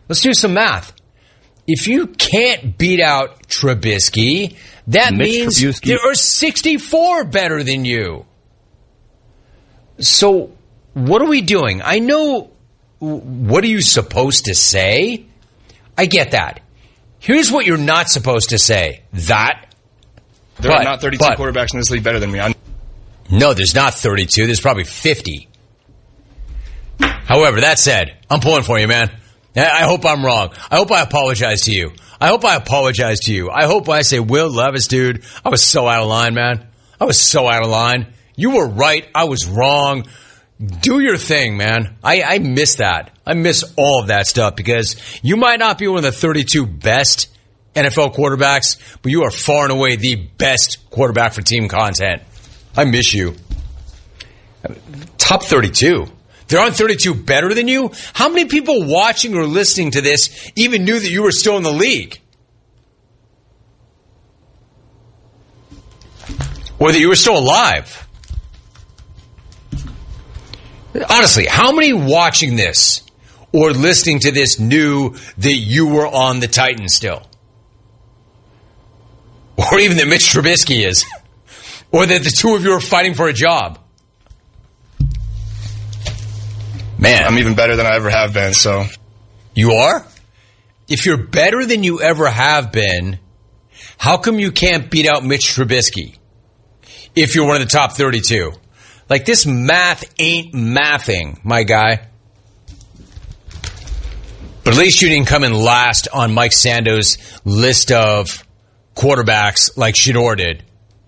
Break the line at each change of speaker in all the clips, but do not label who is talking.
Let's do some math. If you can't beat out Trubisky, that means there are 64 better than you. So what are we doing? I know, what are you supposed to say? I get that. Here's what you're not supposed to say.
There are not 32 quarterbacks in this league better than me.
No, there's not 32. There's probably 50. However, that said, I'm pulling for you, man. I hope I'm wrong. I hope I apologize to you. I hope I say, Will Levis, dude, I was so out of line, man. I was so out of line. You were right. I was wrong. Do your thing, man. I miss that. I miss all of that stuff because you might not be one of the 32 best NFL quarterbacks, but you are far and away the best quarterback for team content. I miss you. Top 32. There aren't 32 better than you? How many people watching or listening to this even knew that you were still in the league? Or that you were still alive? Honestly, how many watching this or listening to this knew that you were on the Titans still? Or even that Mitch Trubisky is? Or that the two of you are fighting for a job? Man.
I'm even better than I ever have been, so.
You are? If you're better than you ever have been, how come you can't beat out Mitch Trubisky if you're one of the top 32? Like, this math ain't mathing, my guy. But at least you didn't come in last on Mike Sando's list of quarterbacks like Shador did.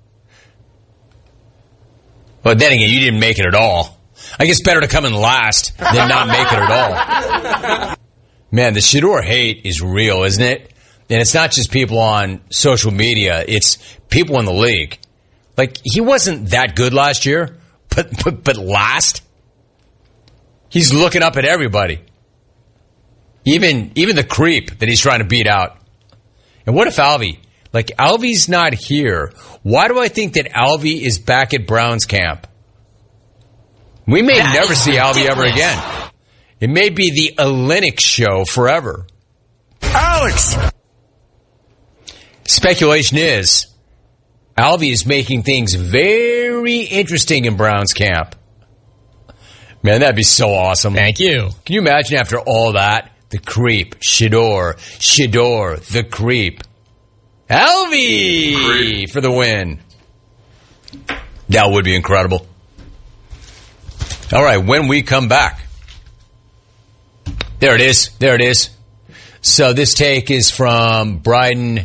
But then again, you didn't make it at all. I guess better to come in last than not make it at all. Man, the Shador hate is real, isn't it? And it's not just people on social media. It's people in the league. Like, he wasn't that good last year, but last? He's looking up at everybody. Even the creep that he's trying to beat out. And what if Alvy? Like, Alvy's not here. Why do I think that Alvy is back at Browns camp? We may never see Alvy ever again. It may be the Olenek show forever.
Alex!
Speculation is Alvy is making things very interesting in Browns camp. Man, that'd be so awesome.
Thank you.
Can you imagine after all that? The creep. Shador, the creep. Alvy for the win. That would be incredible. All right, when we come back. There it is. So this take is from Bryden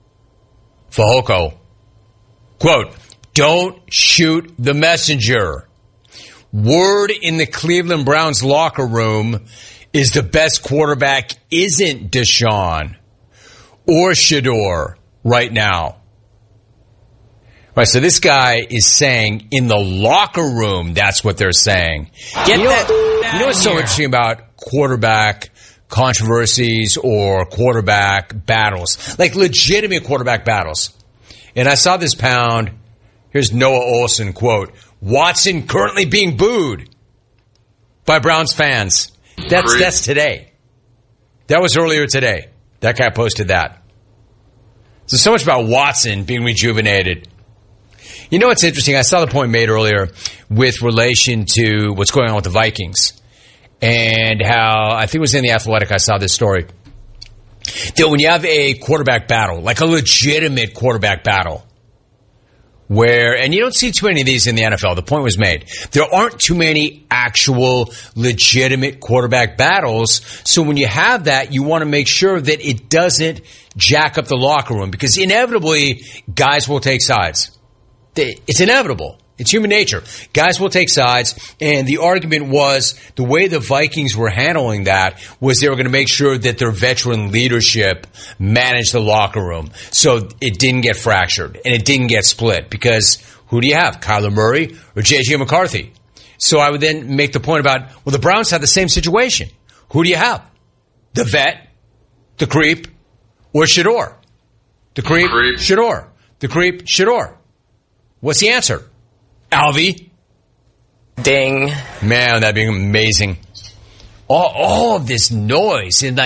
Fehoko. Quote, don't shoot the messenger. Word in the Cleveland Browns locker room is the best quarterback isn't Deshaun or Shador right now. All right, so this guy is saying in the locker room, that's what they're saying. You know what's so interesting about quarterback controversies or quarterback battles? Like legitimate quarterback battles. And I saw this pound. Here's Noah Olsen, quote, Watson currently being booed by Browns fans. That's today. That was earlier today. That guy posted that. So much about Watson being rejuvenated. You know what's interesting? I saw the point made earlier with relation to what's going on with the Vikings and how, I think it was in The Athletic, I saw this story, that when you have a quarterback battle, like a legitimate quarterback battle, where, and you don't see too many of these in the NFL, the point was made. There aren't too many actual legitimate quarterback battles, so when you have that, you want to make sure that it doesn't jack up the locker room, because inevitably, guys will take sides. It's inevitable. It's human nature. Guys will take sides, and the argument was the way the Vikings were handling that was they were going to make sure that their veteran leadership managed the locker room so it didn't get fractured and it didn't get split, because who do you have, Kyler Murray or J.J. McCarthy? So I would then make the point about, well, the Browns have the same situation. Who do you have? The vet, the creep, or Shador? The creep. Shador. The creep, Shador. What's the answer? Alvy.
Ding.
Man, that'd be amazing. All of this noise and